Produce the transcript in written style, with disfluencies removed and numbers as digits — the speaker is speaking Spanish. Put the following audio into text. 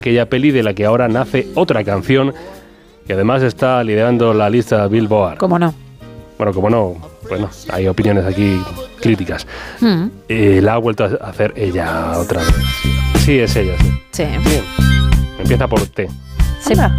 aquella peli de la que ahora nace otra canción que además está liderando la lista Billboard. ¿Cómo no? Bueno, como no, bueno, hay opiniones aquí críticas. La ha vuelto a hacer ella otra vez. Sí, es ella, sí. Sí. Bien. Empieza por T. Sí.